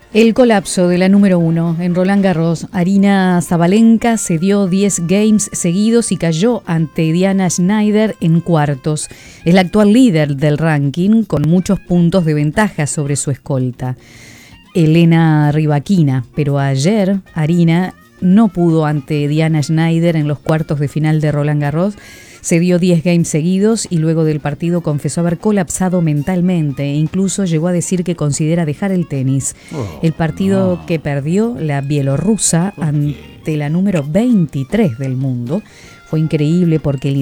El colapso de la número 1 en Roland Garros. Aryna Sabalenka cedió 10 games seguidos y cayó ante Diana Schneider en cuartos. Es la actual líder del ranking con muchos puntos de ventaja sobre su escolta, Elena Rybakina. Pero ayer Aryna no pudo ante Diana Schneider en los cuartos de final de Roland Garros. Cedió 10 games seguidos y luego del partido confesó haber colapsado mentalmente e incluso llegó a decir que considera dejar el tenis. El partido que perdió la bielorrusa ante la número 23 del mundo fue increíble porque el